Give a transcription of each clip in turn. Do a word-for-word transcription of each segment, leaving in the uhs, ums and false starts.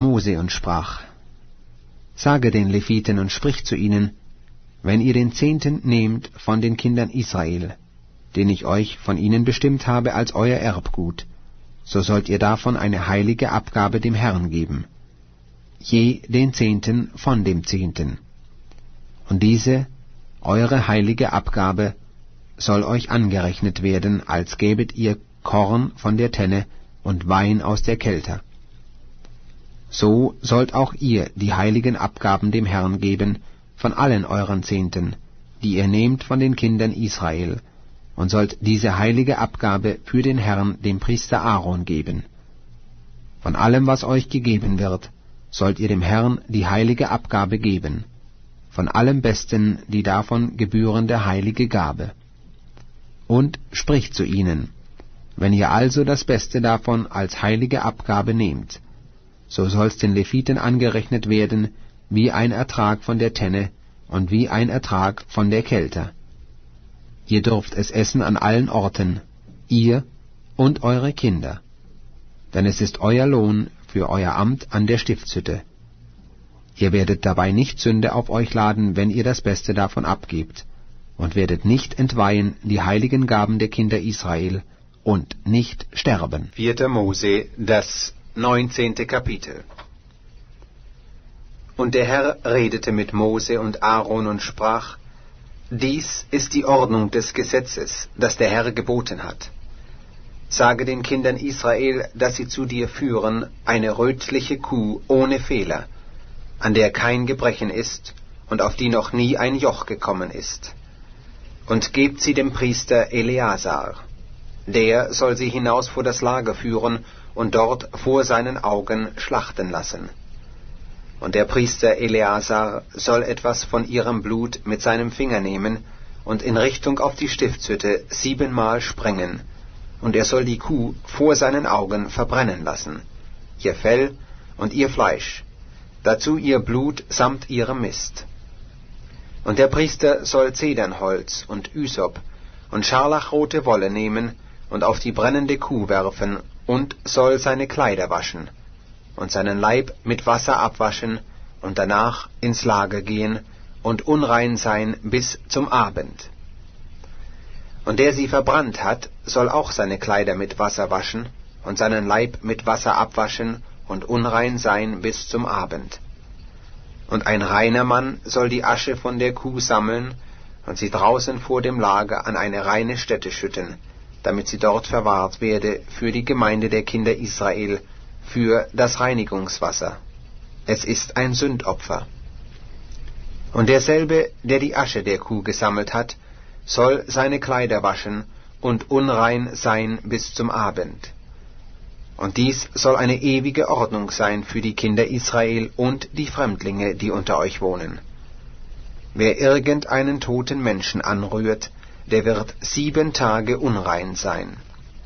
Mose und sprach: Sage den Leviten und sprich zu ihnen: Wenn ihr den Zehnten nehmt von den Kindern Israel, den ich euch von ihnen bestimmt habe als euer Erbgut, so sollt ihr davon eine heilige Abgabe dem Herrn geben, je den Zehnten von dem Zehnten. Und diese, eure heilige Abgabe, soll euch angerechnet werden, als gäbet ihr Korn von der Tenne und Wein aus der Kelter. So sollt auch ihr die heiligen Abgaben dem Herrn geben von allen euren Zehnten, die ihr nehmt von den Kindern Israel, und sollt diese heilige Abgabe für den Herrn dem Priester Aaron geben. Von allem, was euch gegeben wird, sollt ihr dem Herrn die heilige Abgabe geben, von allem Besten die davon gebührende heilige Gabe. Und spricht zu ihnen: Wenn ihr also das Beste davon als heilige Abgabe nehmt, so soll's den Leviten angerechnet werden wie ein Ertrag von der Tenne und wie ein Ertrag von der Kelter. Ihr dürft es essen an allen Orten, ihr und eure Kinder, denn es ist euer Lohn für euer Amt an der Stiftshütte. Ihr werdet dabei nicht Sünde auf euch laden, wenn ihr das Beste davon abgebt, und werdet nicht entweihen die heiligen Gaben der Kinder Israel und nicht sterben. vierter Mose, das neunzehnte Kapitel. Und der Herr redete mit Mose und Aaron und sprach: Dies ist die Ordnung des Gesetzes, das der Herr geboten hat. Sage den Kindern Israel, dass sie zu dir führen eine rötliche Kuh ohne Fehler, an der kein Gebrechen ist und auf die noch nie ein Joch gekommen ist. Und gebt sie dem Priester Eleazar. Der soll sie hinaus vor das Lager führen und dort vor seinen Augen schlachten lassen. Und der Priester Eleazar soll etwas von ihrem Blut mit seinem Finger nehmen und in Richtung auf die Stiftshütte siebenmal sprengen, und er soll die Kuh vor seinen Augen verbrennen lassen, ihr Fell und ihr Fleisch, dazu ihr Blut samt ihrem Mist. Und der Priester soll Zedernholz und Ysop und scharlachrote Wolle nehmen und auf die brennende Kuh werfen und soll seine Kleider waschen und seinen Leib mit Wasser abwaschen und danach ins Lager gehen und unrein sein bis zum Abend. Und der sie verbrannt hat, soll auch seine Kleider mit Wasser waschen und seinen Leib mit Wasser abwaschen und unrein sein bis zum Abend. Und ein reiner Mann soll die Asche von der Kuh sammeln und sie draußen vor dem Lager an eine reine Stätte schütten, damit sie dort verwahrt werde für die Gemeinde der Kinder Israel, für das Reinigungswasser. Es ist ein Sündopfer. Und derselbe, der die Asche der Kuh gesammelt hat, soll seine Kleider waschen und unrein sein bis zum Abend. Und dies soll eine ewige Ordnung sein für die Kinder Israel und die Fremdlinge, die unter euch wohnen. Wer irgendeinen toten Menschen anrührt, der wird sieben Tage unrein sein.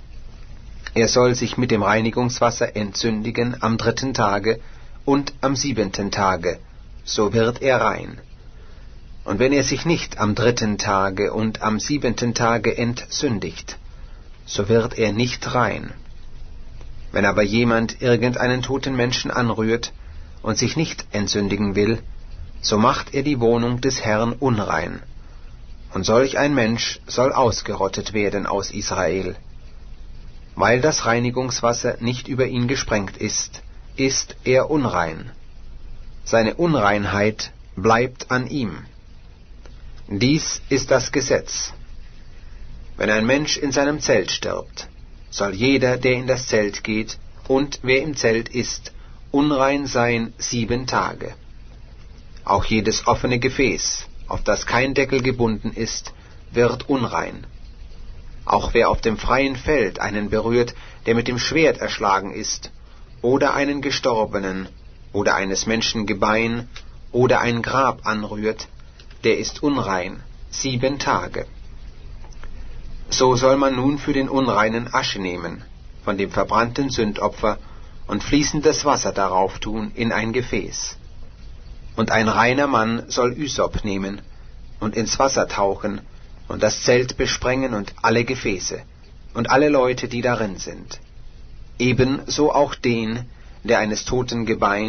Er soll sich mit dem Reinigungswasser entsündigen am dritten Tage und am siebenten Tage, so wird er rein. Und wenn er sich nicht am dritten Tage und am siebenten Tage entsündigt, so wird er nicht rein. Wenn aber jemand irgendeinen toten Menschen anrührt und sich nicht entsündigen will, so macht er die Wohnung des Herrn unrein. Und solch ein Mensch soll ausgerottet werden aus Israel. Weil das Reinigungswasser nicht über ihn gesprengt ist, ist er unrein. Seine Unreinheit bleibt an ihm. Dies ist das Gesetz. Wenn ein Mensch in seinem Zelt stirbt, soll jeder, der in das Zelt geht, und wer im Zelt ist, unrein sein sieben Tage. Auch jedes offene Gefäß, auf das kein Deckel gebunden ist, wird unrein. Auch wer auf dem freien Feld einen berührt, der mit dem Schwert erschlagen ist, oder einen Gestorbenen, oder eines Menschen Gebein, oder ein Grab anrührt, der ist unrein, sieben Tage. So soll man nun für den Unreinen Asche nehmen, von dem verbrannten Sündopfer, und fließendes Wasser darauf tun in ein Gefäß. Und ein reiner Mann soll Ysop nehmen und ins Wasser tauchen und das Zelt besprengen und alle Gefäße und alle Leute, die darin sind. Ebenso auch den, der eines toten Gebein